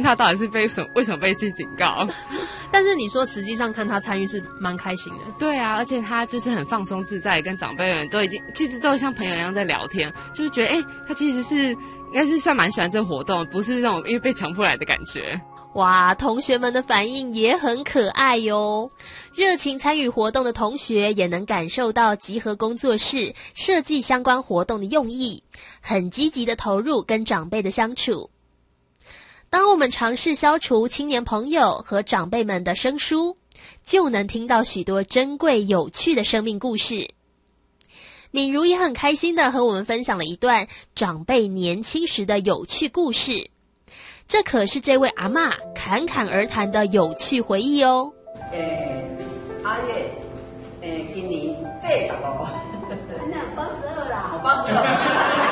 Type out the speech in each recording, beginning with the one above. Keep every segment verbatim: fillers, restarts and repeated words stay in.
他到底是被什么为什么被记警告。 但是你说实际上看他参与是蛮开心的。 对啊，而且他就是很放松自在，跟长辈们都已经其实都像朋友一样在聊天，就是觉得哎、欸，他其实是应该是算蛮喜欢这个活动，不是那种因为被强迫来的感觉。 哇，同学们的反应也很可爱哟。热情参与活动的同学也能感受到集合工作室设计相关活动的用意，很积极的投入跟长辈的相处。当我们尝试消除青年朋友和长辈们的生疏，就能听到许多珍贵有趣的生命故事。敏如也很开心的和我们分享了一段长辈年轻时的有趣故事，这可是这位阿嬷侃侃而谈的有趣回忆哦。 诶，阿月，诶，今年八十五，那八十二啦，我八十二。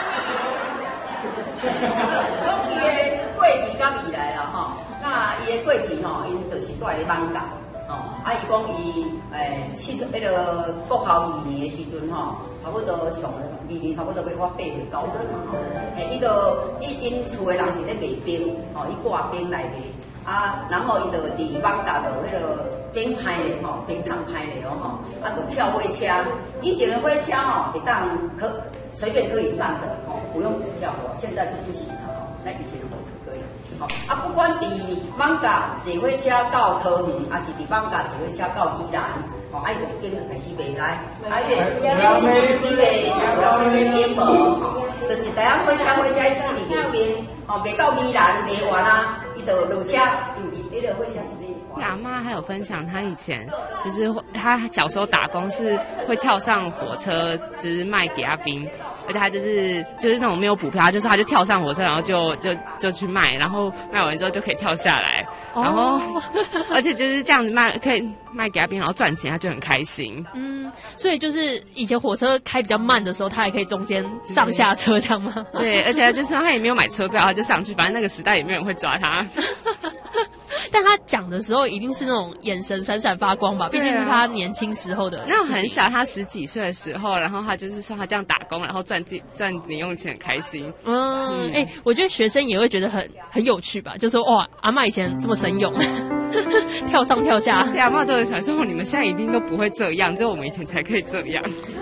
讲伊个过去甲未来啦吼，那伊个过去吼，因就是住咧网教，吼，啊伊讲伊诶，七迄个国校二年的时阵吼，差不多上了二年，差不多要我八岁九岁嘛吼，诶，伊就伊因厝的人是咧卖冰，吼，伊挂冰来卖。啊，然后伊就伫网搭就迄个冰拍咧吼，冰烫拍咧哦吼，啊就跳火车。以前的火车吼，会当可随便可以上的吼，不用票哦。现在是不行了吼，那以前的火车可以。吼啊，不管伫网搭坐火车到桃园，还是伫网搭坐火车到宜兰，吼，啊伊就冰就开始卖来，啊因为冰一支卖，然后那个冰无吼，就一台啊火车火车伊在里卖冰，吼卖到宜兰卖完啦。落车，因为火车是卖。 阿嬷还有分享，她以前就是她小时候打工是会跳上火车，就是卖给阿冰，而且她就是就是那种没有补票，就是她就跳上火车，然后就就就去卖，然后卖完之后就可以跳下来，然后、哦、而且就是这样子卖，可以卖给阿冰，然后赚钱，她就很开心。 嗯，所以就是以前火车开比较慢的时候，她还可以中间上下车这样吗？ 对，而且就是她也没有买车票，她就上去，反正那个时代也没有人会抓她。 但他讲的时候一定是那种眼神闪闪发光吧，毕竟是他年轻时候的事情。 那种很小，他十几岁的时候，然后他就是说他这样打工，然后赚自己赚零用钱，很开心。 嗯，哎、嗯欸，我觉得学生也会觉得很很有趣吧，就说哇，阿嬷以前这么神勇，跳上跳下。 而且阿嬷都有想说，你们现在一定都不会这样，只有我们以前才可以这样。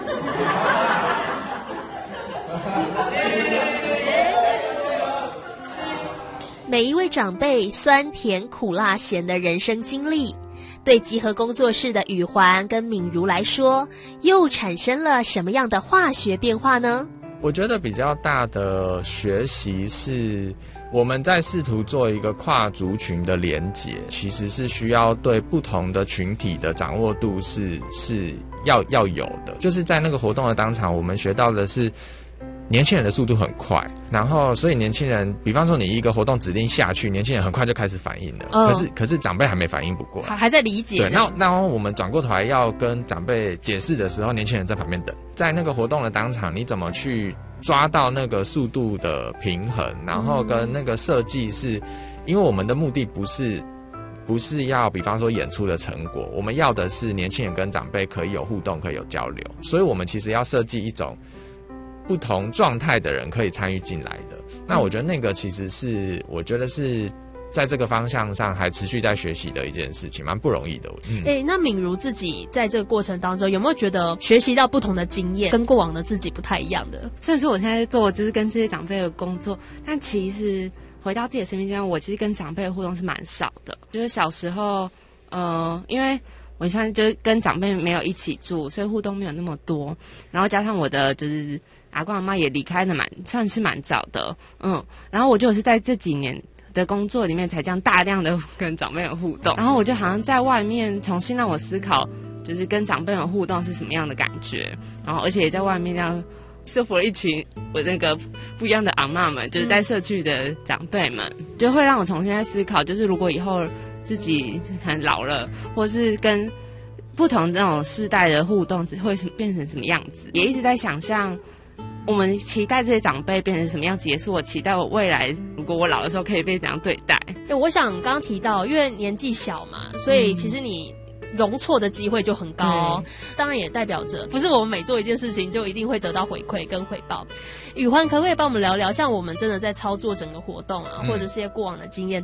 每一位长辈酸甜苦辣咸的人生经历，对集合工作室的宇环跟敏如来说，又产生了什么样的化学变化呢？ 我觉得比较大的学习是我们在试图做一个跨族群的连结，其实是需要对不同的群体的掌握度是是要要有的。就是在那个活动的当场，我们学到的是年轻人的速度很快，然后所以年轻人，比方说你一个活动指令下去，年轻人很快就开始反应了，哦、可是可是长辈还没反应不过来， 还还在理解。 对，那然后我们转过头来要跟长辈解释的时候，年轻人在旁边等。在那个活动的当场，你怎么去抓到那个速度的平衡，然后跟那个设计是，因为我们的目的不是。不是要比方说演出的成果，我们要的是年轻人跟长辈可以有互动，可以有交流，所以我们其实要设计一种不同状态的人可以参与进来的。那我觉得那个其实是我觉得是在这个方向上还持续在学习的一件事情，蛮不容易的。嗯， 欸，那敏如自己在这个过程当中有没有觉得学习到不同的经验，跟过往的自己不太一样的？ 虽然说我现在做就是跟这些长辈的工作，但其实回到自己的生命阶段，我其实跟长辈的互动是蛮少的。就是小时候，呃，因为我现在就跟长辈没有一起住，所以互动没有那么多。然后加上我的就是阿公阿嬷也离开的蛮算是蛮早的，嗯。然后我就是在这几年的工作里面才这样大量的跟长辈有互动。然后我就好像在外面重新让我思考，就是跟长辈有互动是什么样的感觉。然后而且也在外面这样说服了一群我那个不一样的阿嬷们，就是在社区的长辈们，就会让我重新在思考，就是如果以后自己很老了，或是跟不同那种世代的互动会变成什么样子，也一直在想象我们期待这些长辈变成什么样子，也是我期待我未来如果我老的时候可以被怎样对待。 对，我想刚刚提到因为年纪小嘛，所以其实你容错的机会就很高哦，当然也代表着不是我们每做一件事情就一定会得到回馈跟回报。宇欢可不可以帮我们聊聊，像我们真的在操作整个活动啊，嗯、或者是一些过往的经验，